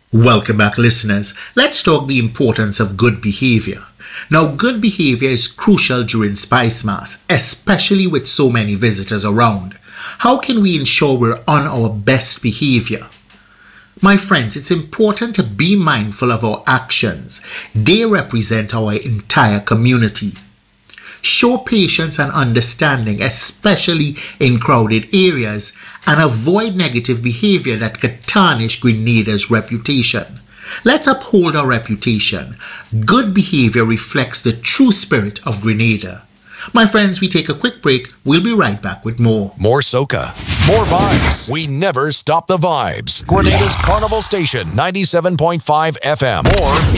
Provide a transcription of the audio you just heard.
Welcome back, listeners. Let's talk the importance of good behavior. Now, good behavior is crucial during Spice Mass, especially with so many visitors around. How can we ensure we're on our best behavior? My friends, it's important to be mindful of our actions. They represent our entire community. Show patience and understanding, especially in crowded areas, and avoid negative behavior that could tarnish Grenada's reputation. Let's uphold our reputation. Good behavior reflects the true spirit of Grenada. My friends, we take a quick break. We'll be right back with more. More soca. More vibes. We never stop the vibes. Grenada's Carnival Station, 97.5 FM. More